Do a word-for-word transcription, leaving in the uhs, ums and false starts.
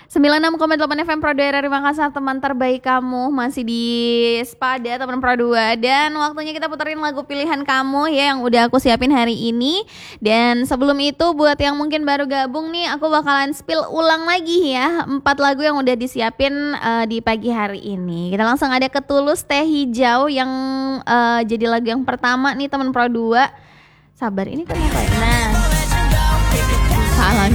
sembilan puluh enam koma delapan F M Pro Daerah dari Makassar, teman terbaik kamu masih di Spada teman Pro dua, dan waktunya kita puterin lagu pilihan kamu ya yang udah aku siapin hari ini. Dan sebelum itu buat yang mungkin baru gabung nih, aku bakalan spill ulang lagi ya empat lagu yang udah disiapin uh, di pagi hari ini. Kita langsung ada Ketulus Teh Hijau yang uh, jadi lagu yang pertama nih teman Pro dua. Sabar, ini kenapa ya? Nah